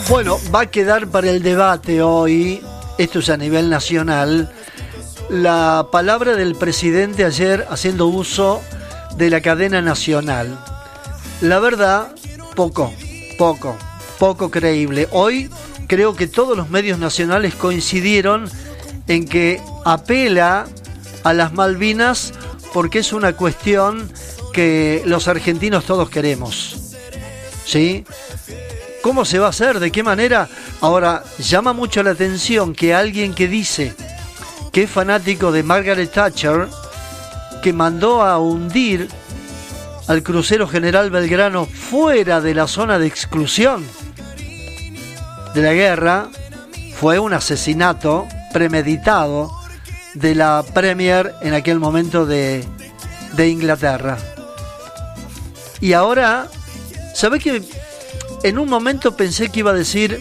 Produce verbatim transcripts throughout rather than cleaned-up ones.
Bueno, va a quedar para el debate hoy, esto es a nivel nacional, la palabra del presidente ayer haciendo uso de la cadena nacional. La verdad, poco, poco, poco creíble. Hoy creo que todos los medios nacionales coincidieron en que apela a las Malvinas porque es una cuestión que los argentinos todos queremos. ¿Sí? ¿Cómo se va a hacer? ¿De qué manera? Ahora, llama mucho la atención que alguien que dice que es fanático de Margaret Thatcher, que mandó a hundir al crucero General Belgrano fuera de la zona de exclusión de la guerra, fue un asesinato premeditado de la Premier en aquel momento de, de Inglaterra. Y ahora, ¿sabés qué? En un momento pensé que iba a decir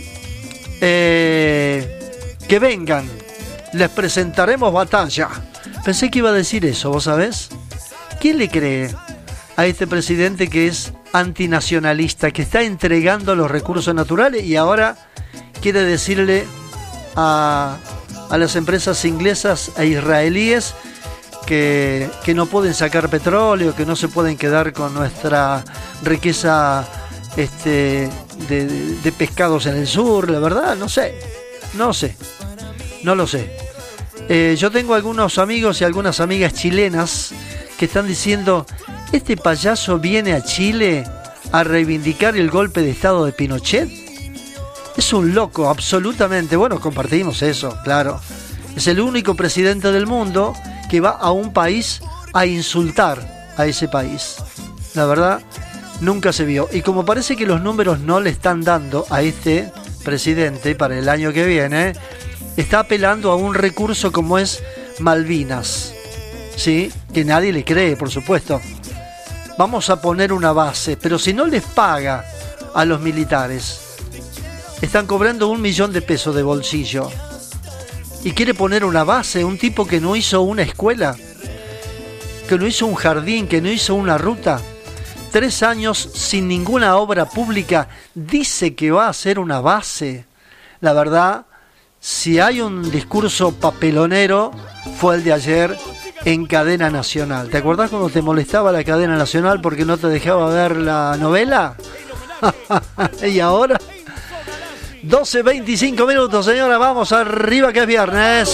eh, que vengan, les presentaremos batalla. Pensé que iba a decir eso, ¿vos sabés? ¿Quién le cree a este presidente que es antinacionalista, que está entregando los recursos naturales y ahora quiere decirle a, a las empresas inglesas e israelíes que, que no pueden sacar petróleo, que no se pueden quedar con nuestra riqueza este de, de, de pescados en el sur? La verdad, no sé, no sé, no lo sé. Eh, yo tengo algunos amigos y algunas amigas chilenas que están diciendo: ¿este payaso viene a Chile a reivindicar el golpe de estado de Pinochet? Es un loco, absolutamente. Bueno, compartimos eso, claro. Es el único presidente del mundo que va a un país a insultar a ese país. La verdad, nunca se vio. Y como parece que los números no le están dando a este presidente para el año que viene, está apelando a un recurso como es Malvinas, ¿sí? Que nadie le cree, por supuesto. Vamos a poner una base, pero si no les paga a los militares, están cobrando un millón de pesos de bolsillo, y quiere poner una base, un tipo que no hizo una escuela, que no hizo un jardín, que no hizo una ruta, tres años sin ninguna obra pública, dice que va a hacer una base. La verdad, si hay un discurso papelonero, fue el de ayer en cadena nacional. ¿Te acordás cuando te molestaba la cadena nacional porque no te dejaba ver la novela? Y ahora, doce veinticinco minutos, señora, vamos arriba que es viernes.